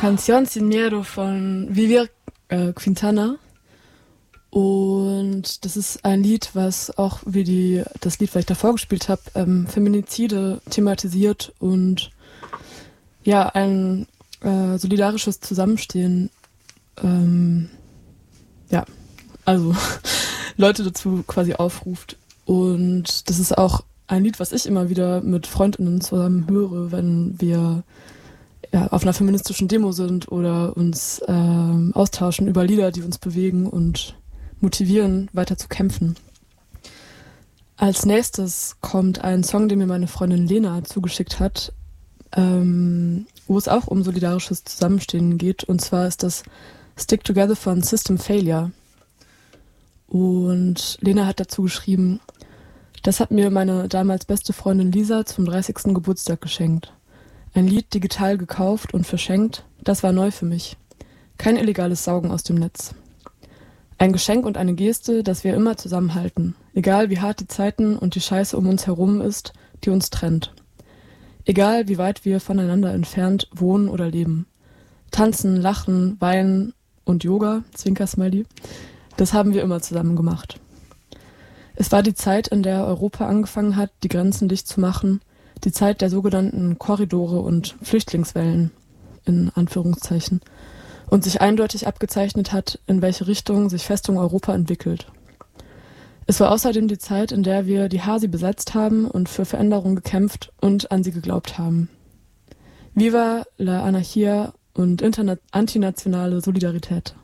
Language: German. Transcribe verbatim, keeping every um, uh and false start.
Canción Sin Miedo von Vivir äh, Quintana. Und das ist ein Lied, was auch wie die das Lied, was ich davor gespielt habe, ähm, Feminizide thematisiert und ja, ein äh, solidarisches Zusammenstehen. Ähm, ja, also Leute dazu quasi aufruft. Und das ist auch ein Lied, was ich immer wieder mit Freundinnen zusammen höre, wenn wir ja, auf einer feministischen Demo sind oder uns ähm, austauschen über Lieder, die uns bewegen und motivieren, weiter zu kämpfen. Als nächstes kommt ein Song, den mir meine Freundin Lena zugeschickt hat, ähm, wo es auch um solidarisches Zusammenstehen geht. Und zwar ist das Stick Together von System Failure. Und Lena hat dazu geschrieben: Das hat mir meine damals beste Freundin Lisa zum dreißigsten Geburtstag geschenkt. Ein Lied digital gekauft und verschenkt, das war neu für mich. Kein illegales Saugen aus dem Netz. Ein Geschenk und eine Geste, dass wir immer zusammenhalten, egal wie hart die Zeiten und die Scheiße um uns herum ist, die uns trennt. Egal wie weit wir voneinander entfernt wohnen oder leben. Tanzen, lachen, weinen und Yoga, Zwinker-Smiley, das haben wir immer zusammen gemacht. Es war die Zeit, in der Europa angefangen hat, die Grenzen dicht zu machen, die Zeit der sogenannten Korridore und Flüchtlingswellen, in Anführungszeichen, und sich eindeutig abgezeichnet hat, in welche Richtung sich Festung Europa entwickelt. Es war außerdem die Zeit, in der wir die Hasi besetzt haben und für Veränderung gekämpft und an sie geglaubt haben. Viva la Anarchia und interna- antinationale Solidarität.